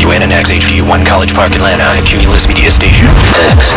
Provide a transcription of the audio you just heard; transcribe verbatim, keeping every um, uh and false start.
W N N X H D one College Park, Atlanta, Cumulus Media Station. X.